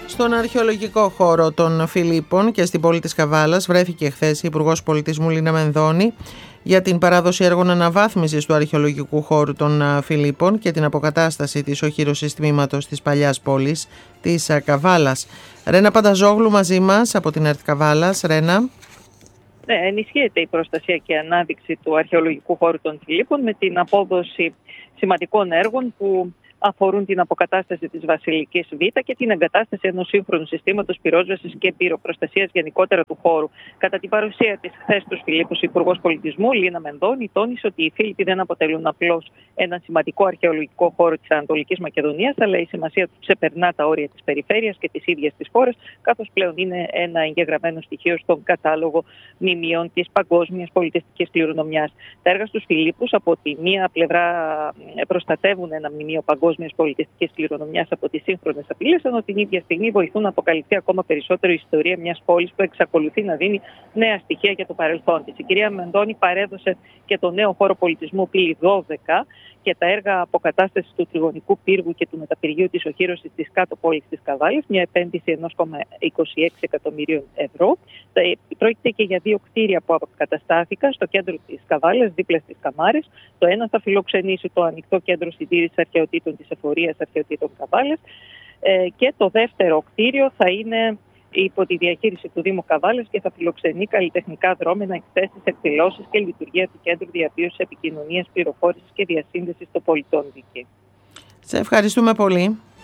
Στον αρχαιολογικό χώρο των Φιλίππων και στην πόλη της Καβάλας βρέθηκε χθες η Υπουργός Πολιτισμού Λίνα Μενδώνη για την παράδοση έργων αναβάθμισης του αρχαιολογικού χώρου των Φιλίππων και την αποκατάσταση της οχύρωσης τμήματος της παλιάς πόλης της Καβάλας. Ρένα Πανταζόγλου μαζί μας από την ΕΡΤ Καβάλας. Ρένα. Ενισχύεται η προστασία και ανάδειξη του αρχαιολογικού χώρου των Φιλίππων με την απόδοση σημαντικών έργων που αφορούν την αποκατάσταση της Βασιλικής Β και την εγκατάσταση ενός σύγχρονου συστήματος πυρόσβεσης και πυροπροστασίας γενικότερα του χώρου. Κατά την παρουσία της χθες στους Φιλίππους, η Υπουργός Πολιτισμού Λίνα Μενδώνη τόνισε ότι οι Φίλιπποι δεν αποτελούν απλώς ένα σημαντικό αρχαιολογικό χώρο της Ανατολικής Μακεδονίας, αλλά η σημασία του ξεπερνά τα όρια της περιφέρειας και της ίδιας της χώρας, καθώς πλέον είναι ένα εγγεγραμμένο στοιχείο στον κατάλογο μνημείων της παγκόσμιας πολιτιστικής κληρονομιάς. Τα έργα στους Φιλίππους από τη μία πλευρά προστατεύουν ένα μνημείο παγκόσμιας πολιτιστικής κληρονομιάς από τις σύγχρονες απειλές, ενώ την ίδια στιγμή βοηθούν να αποκαλυφθεί ακόμα περισσότερο η ιστορία μιας πόλης που εξακολουθεί να δίνει νέα στοιχεία για το παρελθόν της. Η κυρία Μενδώνη παρέδωσε και το νέο χώρο πολιτισμού Πύλη 12 και τα έργα αποκατάστασης του τριγωνικού πύργου και του μεταπηργείου της οχύρωσης της κάτω πόλης της Καβάλας, μια επένδυση 1,26 εκατομμυρίων ευρώ. Πρόκειται και για δύο κτίρια που αποκαταστάθηκαν στο κέντρο της Καβάλας, δίπλα στις Καμάρες. Το ένα θα φιλοξενήσει το ανοιχτό κέντρο συντήρησης αρχαιοτήτων της Εφορίας Αρχαιοτήτων Καβάλας και το δεύτερο κτίριο θα είναι υπό τη διαχείριση του Δήμου Καβάλας και θα φιλοξενεί καλλιτεχνικά δρόμενα, εκθέσεις, εκδηλώσεις και λειτουργία του Κέντρου Διαβίωσης, Επικοινωνίας, Πληροφόρησης και Διασύνδεσης των Πολιτών. Σε ευχαριστούμε πολύ.